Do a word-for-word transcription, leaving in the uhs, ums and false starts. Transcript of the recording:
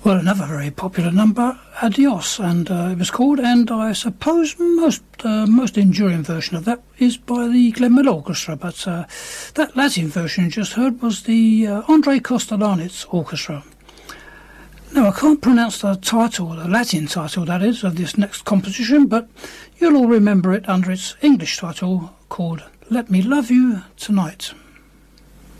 Well, another very popular number, Adios, and uh, it was called, and I suppose most uh, most enduring version of that is by the Glenn Miller Orchestra, but uh, that Latin version you just heard was the uh, Andrei Kostelanetz Orchestra. Now, I can't pronounce the title, the Latin title that is, of this next composition, but you'll all remember it under its English title called Let Me Love You Tonight.